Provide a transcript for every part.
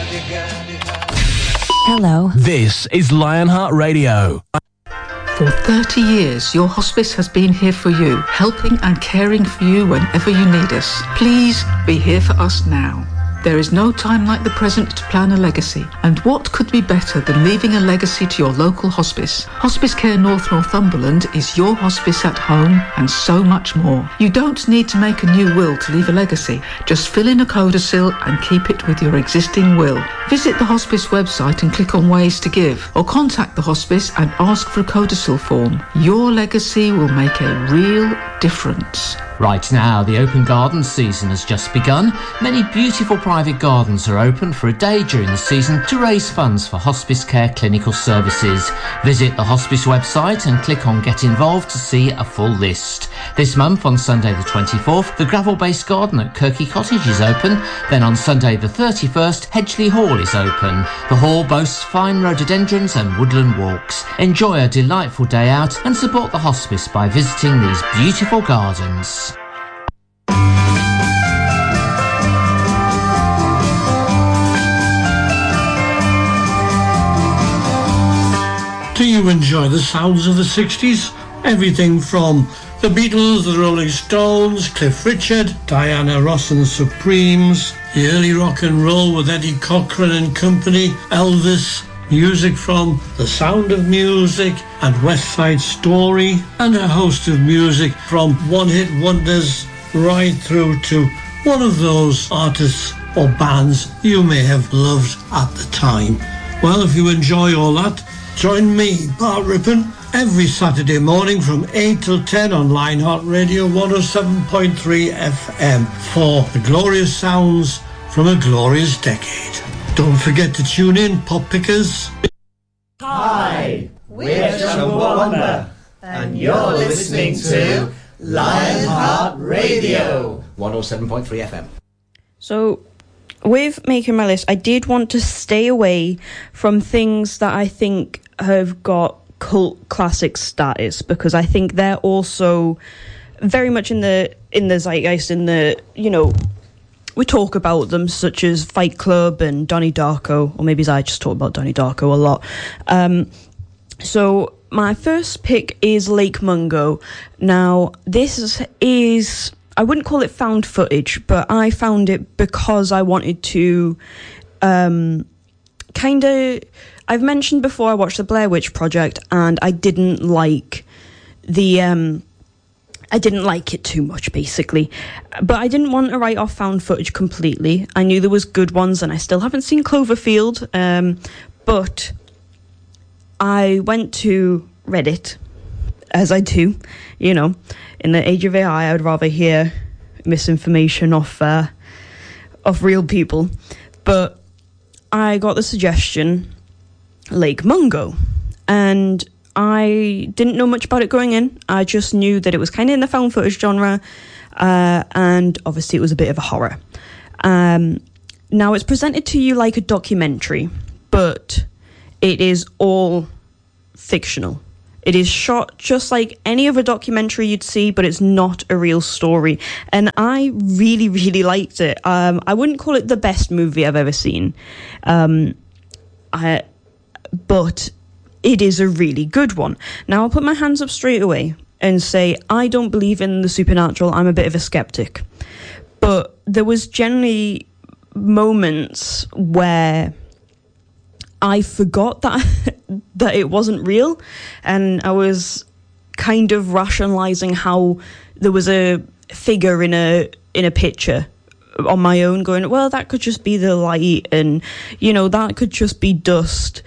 Hello. This is Lionheart Radio. For 30 years, your hospice has been here for you, helping and caring for you whenever you need us. Please be here for us now. There is no time like the present to plan a legacy, and what could be better than leaving a legacy to your local hospice? Hospice Care North Northumberland is your hospice at home and so much more. You don't need to make a new will to leave a legacy. Just fill in a codicil and keep it with your existing will. Visit the hospice website and click on Ways to Give, or contact the hospice and ask for a codicil form. Your legacy will make a real difference. Right now, the open garden season has just begun. Many beautiful private gardens are open for a day during the season to raise funds for hospice care clinical services. Visit the hospice website and click on Get Involved to see a full list. This month, on Sunday the 24th, the gravel-based garden at Kirky Cottage is open. Then on Sunday the 31st, Hedgley Hall is open. The hall boasts fine rhododendrons and woodland walks. Enjoy a delightful day out and support the hospice by visiting these beautiful gardens. Do you enjoy the sounds of the 60s? Everything from the Beatles, the Rolling Stones, Cliff Richard, Diana Ross and the Supremes, the early rock and roll with Eddie Cochran and company, Elvis, music from The Sound of Music and West Side Story, and a host of music from one-hit wonders right through to one of those artists or bands you may have loved at the time. Well, if you enjoy all that, join me, Bart Rippon, every Saturday morning from 8 till 10 on Lionheart Radio 107.3 FM for the glorious sounds from a glorious decade. Don't forget to tune in, pop pickers. Hi, we're Chumbawamba, and you're listening to Lionheart Radio 107.3 FM. So, with making my list, I did want to stay away from things that I think have got cult classic status, because I think they're also very much in the zeitgeist, we talk about them, such as Fight Club and Donnie Darko, or maybe I just talk about Donnie Darko a lot. So my first pick is Lake Mungo. Now, this is, I wouldn't call it found footage, but I found it because I wanted to I've mentioned before I watched the Blair Witch Project, and I didn't like it too much, basically. But I didn't want to write off found footage completely. I knew there was good ones, and I still haven't seen Cloverfield. But I went to Reddit, as I do. In the age of AI, I would rather hear misinformation off real people. But I got the suggestion, Lake Mungo, and I didn't know much about it going in. I just knew that it was kind of in the found footage genre, and obviously it was a bit of a horror. Now, it's presented to you like a documentary, but it is all fictional. It is shot just like any other documentary you'd see, but it's not a real story. And I really, really liked it. I wouldn't call it the best movie I've ever seen, but it is a really good one. Now, I'll put my hands up straight away and say I don't believe in the supernatural. I'm a bit of a skeptic. But there was generally moments where I forgot that it wasn't real, and I was kind of rationalizing how there was a figure in a picture on my own, going, well, that could just be the light, and that could just be dust.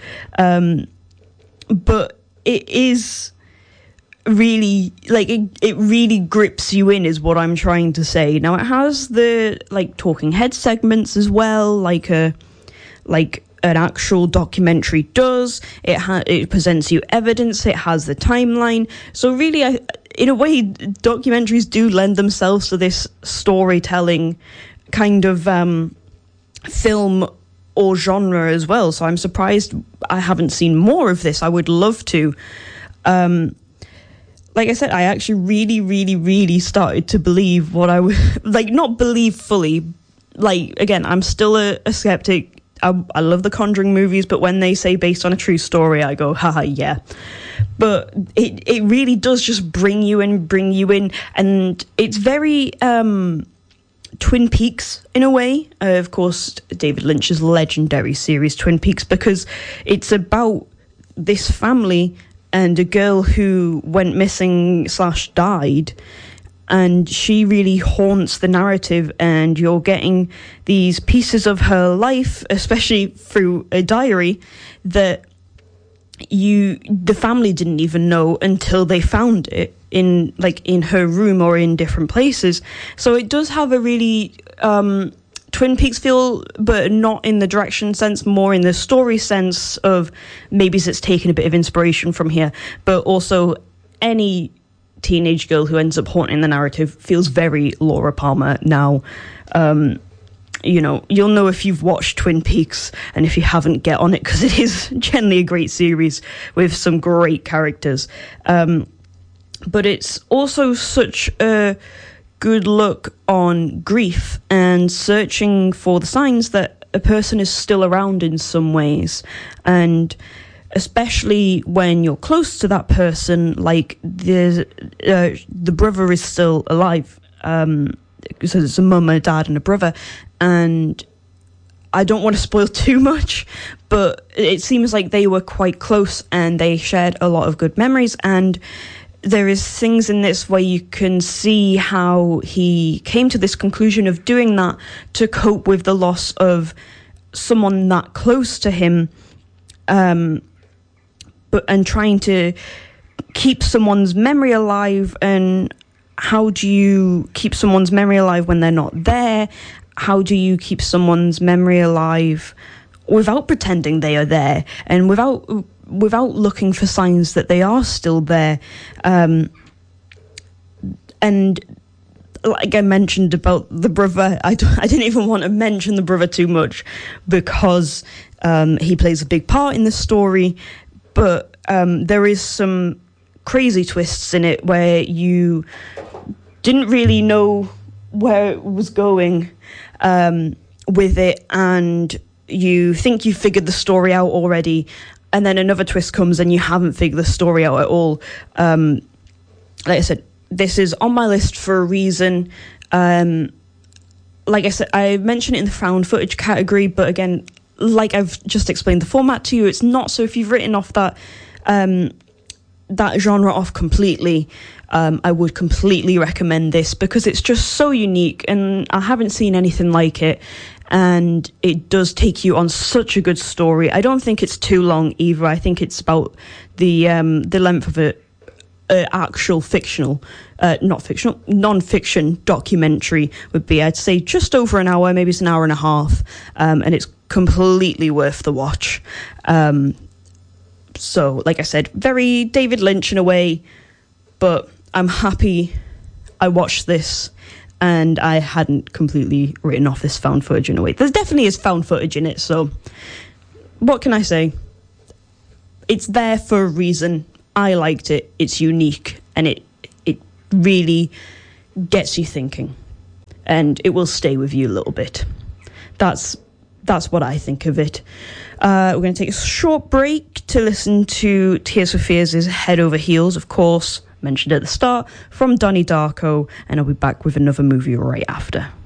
But it is really, it really grips you in, is what I'm trying to say. Now, it has the talking head segments as well, like an actual documentary does. It presents you evidence. It has the timeline. So really, in a way, documentaries do lend themselves to this storytelling kind of film or genre as well. So I'm surprised I haven't seen more of this. I would love to. Like I said, I actually really, really, really started to believe what I would, not believe fully. Again, I'm still a skeptic. I love the Conjuring movies, but when they say based on a true story, I go, haha, yeah. But it really does just bring you in, and it's very Twin Peaks in a way. Of course, David Lynch's legendary series Twin Peaks, because it's about this family and a girl who went missing / died, and she really haunts the narrative, and you're getting these pieces of her life, especially through a diary, that the family didn't even know until they found it in her room or in different places. So it does have a really Twin Peaks feel, but not in the direction sense, more in the story sense of maybe it's taken a bit of inspiration from here, but also any teenage girl who ends up haunting the narrative feels very Laura Palmer now. You'll know if you've watched Twin Peaks, and if you haven't, get on it, because it is generally a great series with some great characters. But it's also such a good look on grief and searching for the signs that a person is still around in some ways. And especially when you're close to that person, like the brother is still alive. So it's a mum, a dad, and a brother. And I don't want to spoil too much, but it seems like they were quite close and they shared a lot of good memories. And there is things in this where you can see how he came to this conclusion of doing that to cope with the loss of someone that close to him, and trying to keep someone's memory alive. And how do you keep someone's memory alive when they're not there? How do you keep someone's memory alive without pretending they are there, and without looking for signs that they are still there? And like I mentioned about the brother, I didn't even want to mention the brother too much, because he plays a big part in the story, but there is some crazy twists in it where you didn't really know where it was going with it, and you think you figured the story out already, and then another twist comes and you haven't figured the story out at all. Like I said, this is on my list for a reason. Like I said, I mentioned it in the found footage category, but again, like I've just explained the format to you, it's not. So if you've written off that genre off completely, I would completely recommend this, because it's just so unique and I haven't seen anything like it, and it does take you on such a good story. I don't think it's too long either. I think it's about the length of an actual non-fiction documentary would be, I'd say, just over an hour, maybe it's an hour and a half, and it's completely worth the watch. So, like I said, very David Lynch in a way, but I'm happy I watched this and I hadn't completely written off this found footage in a way. There definitely is found footage in it, so what can I say? It's there for a reason. I liked it. It's unique, and it really gets you thinking, and it will stay with you a little bit. That's what I think of it. We're going to take a short break to listen to Tears for Fears' Head Over Heels, of course, mentioned at the start, from Donnie Darko, and I'll be back with another movie right after.